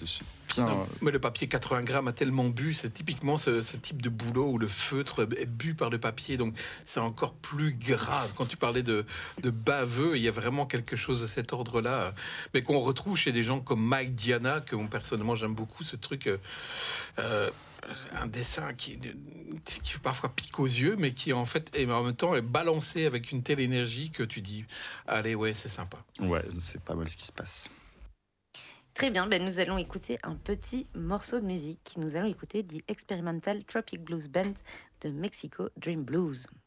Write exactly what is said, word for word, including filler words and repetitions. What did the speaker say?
suis bien... Non, mais le papier quatre-vingts grammes a tellement bu, c'est typiquement ce, ce type de boulot où le feutre est bu par le papier, donc c'est encore plus grave. Quand tu parlais de, de baveux, il y a vraiment quelque chose de cet ordre-là, mais qu'on retrouve chez des gens comme Mike Diana, que moi, personnellement j'aime beaucoup, ce truc... Euh, un dessin qui, qui parfois pique aux yeux, mais qui en fait, et en même temps, est balancé avec une telle énergie que tu dis, allez, ouais, c'est sympa. Ouais, c'est pas mal ce qui se passe. Très bien, ben nous allons écouter un petit morceau de musique. Nous allons écouter The Experimental Tropic Blues Band de Mexico Dream Blues.